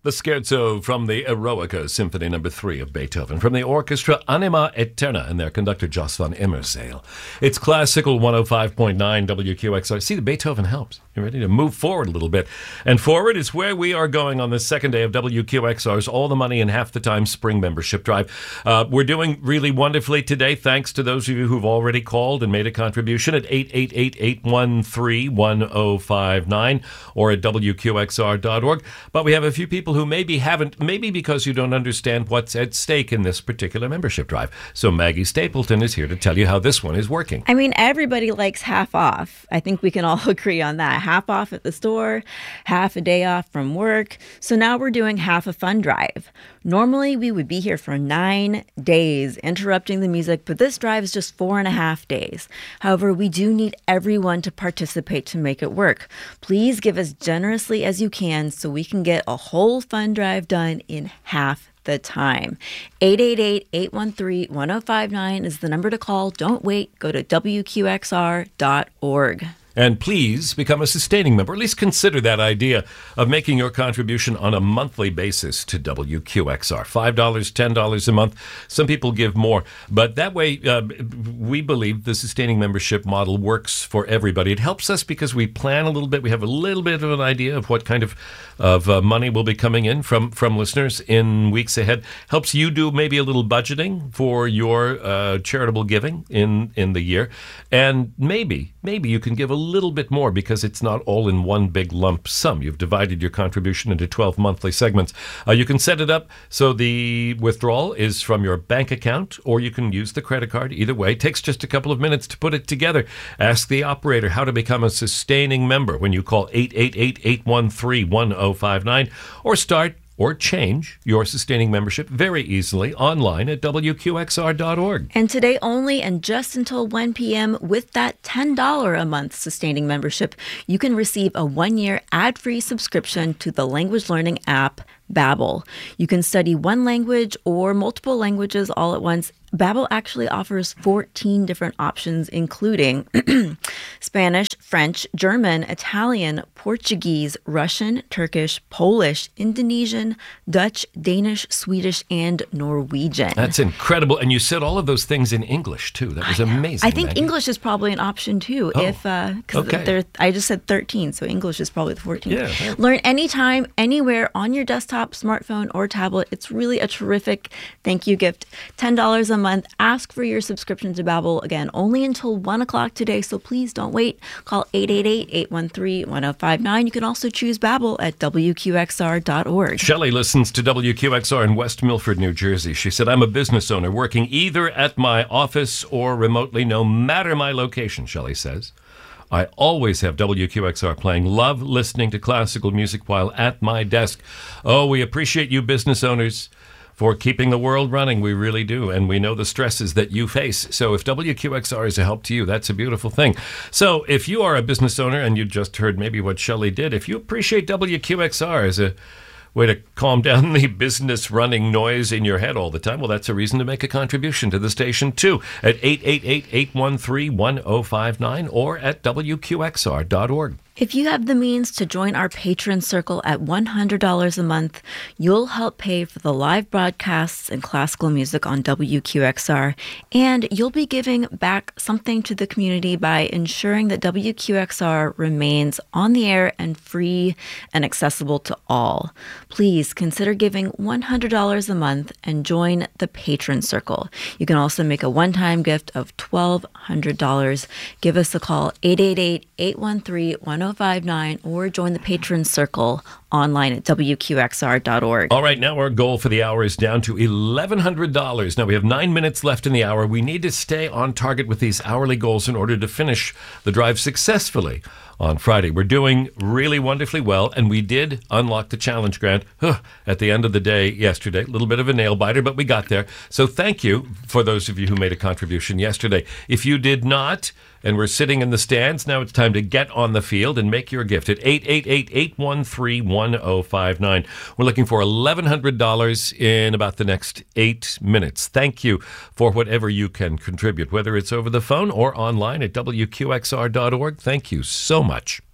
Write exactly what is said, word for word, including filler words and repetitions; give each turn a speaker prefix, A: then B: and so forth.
A: The scherzo from the Eroica Symphony Number Three of Beethoven, from the orchestra Anima Eterna and their conductor Jos van Immerzeel. It's classical one oh five point nine W Q X R. See, the Beethoven helps. You're ready to move forward a little bit. And forward is where we are going on the second day of W Q X R's All the Money in Half the Time Spring Membership Drive. Uh, we're doing really wonderfully today, thanks to those of you who've already called and made a contribution at eight eight eight, eight one three, one oh five nine or at W Q X R dot org. But we have a few people who maybe haven't, maybe because you don't understand what's at stake in this particular membership drive. So Maggie Stapleton is here to tell you how this one is working.
B: I mean, everybody likes half off. I think we can all agree on that. Half off at the store, half a day off from work. So now we're doing half a fun drive. Normally, we would be here for nine days interrupting the music, but this drive is just four and a half days. However, we do need everyone to participate to make it work. Please give as generously as you can so we can get a whole fun drive done in half the time. eight eight eight, eight one three, one oh five nine is the number to call. Don't wait. Go to W Q X R dot org.
A: And please become a sustaining member. At least consider that idea of making your contribution on a monthly basis to W Q X R. five dollars, ten dollars a month. Some people give more. But that way, uh, we believe the sustaining membership model works for everybody. It helps us because we plan a little bit. We have a little bit of an idea of what kind of, of uh, money will be coming in from, from listeners in weeks ahead. Helps you do maybe a little budgeting for your uh, charitable giving in, in the year. And maybe, maybe you can give a little bit more because it's not all in one big lump sum. You've divided your contribution into twelve monthly segments. Uh, you can set it up so the withdrawal is from your bank account, or you can use the credit card. Either way, it takes just a couple of minutes to put it together. Ask the operator how to become a sustaining member when you call eight eight eight, eight one three, one oh five nine or start or change your sustaining membership very easily online at W Q X R dot org.
B: And today only, and just until one p.m., with that ten dollars a month sustaining membership, you can receive a one-year ad-free subscription to the language learning app Babbel. You can study one language or multiple languages all at once. Babbel actually offers fourteen different options, including Spanish, French, German, Italian, Portuguese, Russian, Turkish, Polish, Indonesian, Dutch, Danish, Swedish, and Norwegian.
A: That's incredible. And you said all of those things in English, too. That was amazing.
B: I think
A: Maggie.
B: English is probably an option, too.
A: Oh,
B: if uh,
A: okay.
B: I just said thirteen, so English is probably the fourteenth.
A: Yeah.
B: Learn anytime, anywhere, on your desktop, smartphone, or tablet. It's really a terrific thank you gift. ten dollars a month. Ask for your subscription to Babbel, again, only until one o'clock today, so please don't wait. Call eight eight eight, eight one three, one oh five nine. You can also choose Babbel at W Q X R dot org.
A: Shelley listens to W Q X R in West Milford, New Jersey. She said, I'm a business owner working either at my office or remotely, no matter my location, Shelley says. I always have W Q X R playing. Love listening to classical music while at my desk. Oh, we appreciate you business owners for keeping the world running. We really do. And we know the stresses that you face. So if W Q X R is a help to you, that's a beautiful thing. So if you are a business owner and you just heard maybe what Shelley did, if you appreciate W Q X R as a way to calm down the business running noise in your head all the time, well, that's a reason to make a contribution to the station too at eight eight eight, eight one three, one oh five nine or at W Q X R dot org.
B: If you have the means to join our patron circle at one hundred dollars a month, you'll help pay for the live broadcasts and classical music on W Q X R, and you'll be giving back something to the community by ensuring that W Q X R remains on the air and free and accessible to all. Please consider giving one hundred dollars a month and join the patron circle. You can also make a one-time gift of twelve hundred dollars. Give us a call, eight eight eight, eight one three, one oh five nine or join the patron circle online at W Q X R dot org.
A: All right, now our goal for the hour is down to eleven hundred dollars. Now we have nine minutes left in the hour. We need to stay on target with these hourly goals in order to finish the drive successfully on Friday. We're doing really wonderfully well, and we did unlock the challenge grant huh, at the end of the day yesterday. A little bit of a nail biter, but we got there. So thank you for those of you who made a contribution yesterday. If you did not, and we're sitting in the stands, now it's time to get on the field and make your gift at eight eight eight, eight one three, one oh five nine. We're looking for eleven hundred dollars in about the next eight minutes. Thank you for whatever you can contribute, whether it's over the phone or online at W Q X R dot org. Thank you so much.